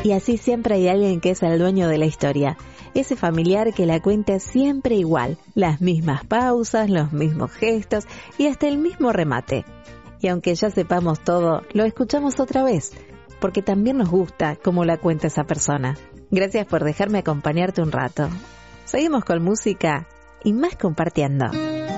Y así siempre hay alguien que es el dueño de la historia. Ese familiar que la cuenta siempre igual. Las mismas pausas, los mismos gestos y hasta el mismo remate. Y aunque ya sepamos todo, lo escuchamos otra vez, porque también nos gusta cómo la cuenta esa persona. Gracias por dejarme acompañarte un rato. Seguimos con música y más compartiendo.